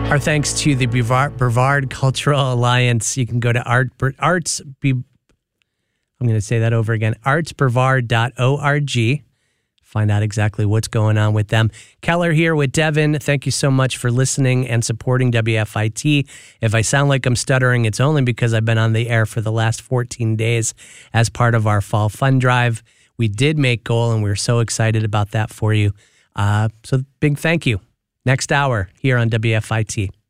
Our thanks to the Brevard Cultural Alliance. You can go to artsbrevard.org. Find out exactly what's going on with them. Keller here with Devin. Thank you so much for listening and supporting WFIT. If I sound like I'm stuttering, it's only because I've been on the air for the last 14 days as part of our Fall Fund Drive. We did make goal, and we're so excited about that for you. So big thank you. Next hour here on WFIT.